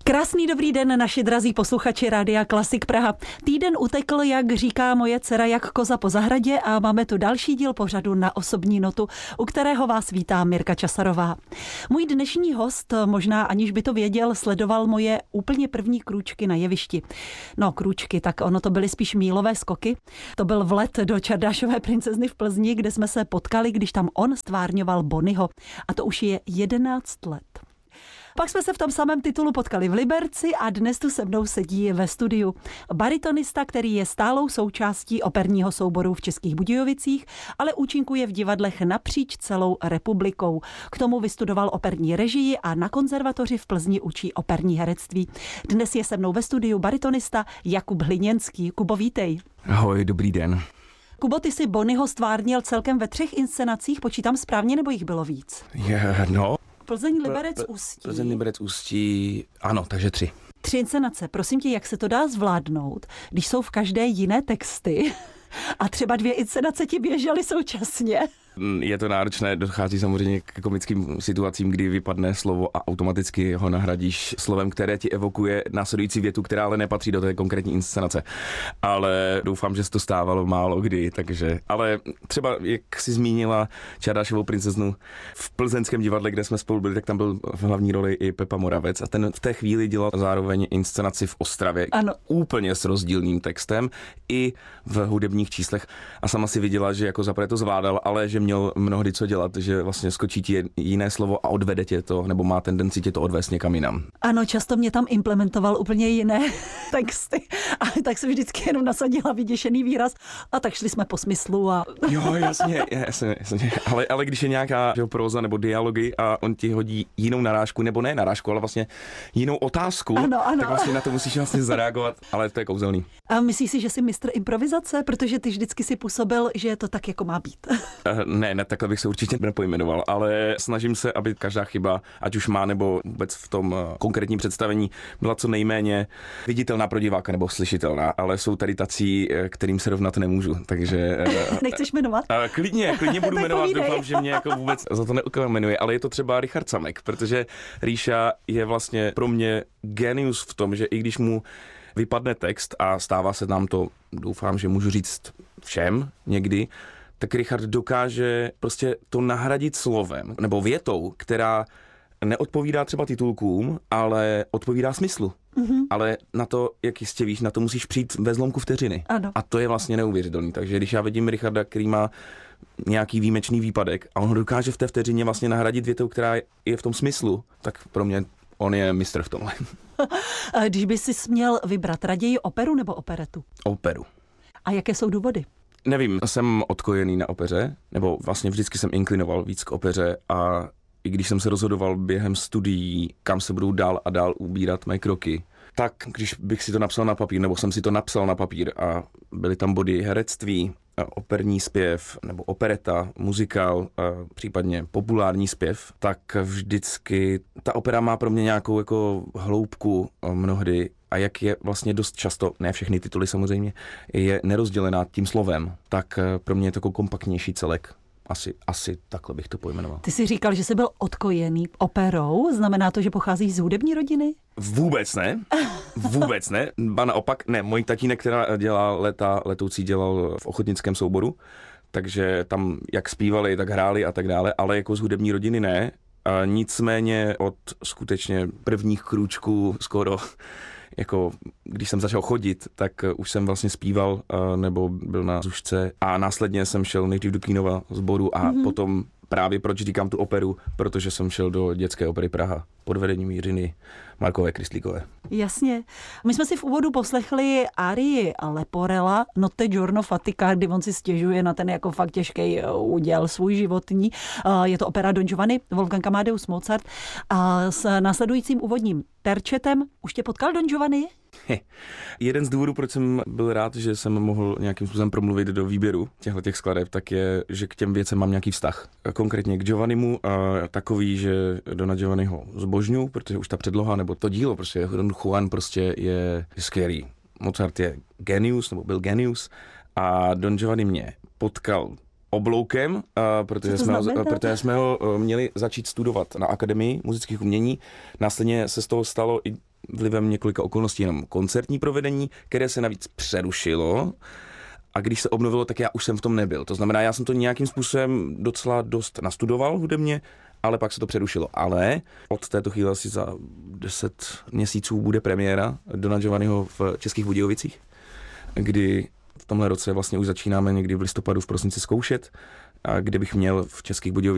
Krásný dobrý den, naši drazí posluchači Rádia Klasik Praha. Týden utekl, jak říká moje dcera, jak koza po zahradě a máme tu další díl pořadu Na osobní notu, u kterého vás vítá Mirka Časarová. Můj dnešní host, možná aniž by to věděl, sledoval moje úplně první krůčky na jevišti. No krůčky, tak ono to byly spíš mílové skoky. To byl vlet do Čardášové princezny v Plzni, kde jsme se potkali, když tam on stvárňoval Bonnyho. A to už je 11 let. Pak jsme se v tom samém titulu potkali v Liberci a dnes tu se mnou sedí ve studiu baritonista, který je stálou součástí operního souboru v Českých Budějovicích, ale účinkuje v divadlech napříč celou republikou. K tomu vystudoval operní režii a na konzervatoři v Plzni učí operní herectví. Dnes je se mnou ve studiu baritonista Jakub Hliněnský. Kubo, vítej. Ahoj, dobrý den. Kubo, ty si Bonnyho stvárnil celkem ve 3 inscenacích, počítám správně, nebo jich bylo víc? Plzeň, Liberec, Ústí. Plzeň, Liberec, Ústí, ano, takže 3. 3 inscenace. Prosím tě, jak se to dá zvládnout, když jsou v každé jiné texty a třeba 2 inscenace ti běžely současně? Je to náročné, dochází samozřejmě k komickým situacím, kdy vypadne slovo a automaticky ho nahradíš slovem, které ti evokuje následující větu, která ale nepatří do té konkrétní inscenace. Ale doufám, že se to stávalo málo kdy, takže... Ale třeba, jak jsi zmínila Čardášovou princeznu v plzeňském divadle, kde jsme spolu byli, tak tam byl v hlavní roli i Pepa Moravec a ten v té chvíli dělal zároveň inscenaci v Ostravě. Ano. Úplně s rozdílným textem i v hudebních číslech a sama si viděla, že jako zaprvé to zvládal, ale že měl mnohdy co dělat, že vlastně skočí ti jiné slovo a odvede tě to, nebo má tendenci tě to odvést někam jinam. Ano, často mě tam implementoval úplně jiné texty a tak jsem vždycky jenom nasadila vyděšený výraz a tak šli jsme po smyslu a... Jo, jasně. Ale když je nějaká próza nebo dialogy a on ti hodí jinou narážku, nebo ne narážku, ale vlastně jinou otázku, ano. tak vlastně na to musíš vlastně zareagovat, ale to je kouzelný. A myslíš si, že jsi mistr improvizace, protože ty vždycky si působil, že to tak jako má být? Ne, takhle bych se určitě nepojmenoval, ale snažím se, aby každá chyba, ať už má nebo vůbec v tom konkrétním představení, byla co nejméně viditelná pro diváka nebo slyšitelná, ale jsou tady tací, kterým se rovnat nemůžu, takže... Nechceš jmenovat? Klidně budu jmenovat, doufám, že mě jako vůbec za to neukamenuje, ale je to třeba Richard Samek, protože Ríša je vlastně pro mě genius v tom, že i když mu vypadne text a stává se nám to, doufám, že můžu říct všem někdy, tak Richard dokáže prostě to nahradit slovem nebo větou, která neodpovídá třeba titulkům, ale odpovídá smyslu. Mm-hmm. Ale na to, jak jistě víš, na to musíš přijít ve zlomku vteřiny. Ano. A to je vlastně neuvěřitelný. Takže když já vidím Richarda, který má nějaký výjimečný výpadek a on ho dokáže v té vteřině vlastně nahradit větou, která je v tom smyslu, tak pro mě on je mistr v tomhle. Když bys si měl vybrat raději operu nebo operetu? Operu. A jaké jsou důvody? Nevím, jsem odkojený na opeře, nebo vlastně vždycky jsem inklinoval víc k opeře a i když jsem se rozhodoval během studií, kam se budou dál a dál ubírat mé kroky, tak když bych si to napsal na papír, nebo jsem si to napsal na papír a byly tam body herectví, operní zpěv, nebo opereta, muzikál, případně populární zpěv, tak vždycky ta opera má pro mě nějakou jako hloubku mnohdy a jak je vlastně dost často, ne všechny tituly samozřejmě, je nerozdělená tím slovem, tak pro mě je to jako kompaktnější celek. Asi takhle bych to pojmenoval. Ty jsi říkal, že jsi byl odkojený operou, znamená to, že pocházíš z hudební rodiny? Vůbec ne, ba naopak, ne, můj tatínek, která dělal letoucí, dělal v ochotnickém souboru, takže tam jak zpívali, tak hráli a tak dále, ale jako z hudební rodiny ne, a nicméně od skutečně prvních krůčků skoro jako když jsem začal chodit, tak už jsem vlastně zpíval nebo byl na zušce a následně jsem šel nejdřív do kínova sboru a potom právě proč říkám tu operu, protože jsem šel do Dětské opery Praha pod vedením Jiřiny Markové Kryslíkové. Jasně. My jsme si v úvodu poslechli arii Leporella Notte giorno fatica, kdy on si stěžuje na ten jako fakt těžký úděl svůj životní. Je to opera Don Giovanni, Wolfgang Amadeus Mozart. A s následujícím úvodním terčetem už tě potkal Don Giovanni? Jeden z důvodů, proč jsem byl rád, že jsem mohl nějakým způsobem promluvit do výběru těchto skladeb, tak je, že k těm věcem mám nějaký vztah. Konkrétně k Giovannimu, takový, že Dona Giovanniho zbožňuji, protože už ta předloha nebo to dílo, prostě Don Juan prostě je skvělý. Mozart je genius, nebo byl genius a Don Giovanni mě potkal obloukem, protože jsme ho měli začít studovat na Akademii muzických umění. Následně se z toho stalo i vlivem několika okolností jenom koncertní provedení, které se navíc přerušilo. A když se obnovilo, tak já už jsem v tom nebyl. To znamená, já jsem to nějakým způsobem docela dost nastudoval hudebně, ale pak se to přerušilo. Ale od této chvíle asi za 10 měsíců bude premiéra Dona Giovanniho v Českých Budějovicích, kdy v tomhle roce vlastně už začínáme někdy v listopadu, v prosinci zkoušet, a kde bych měl v Českých Budějovicích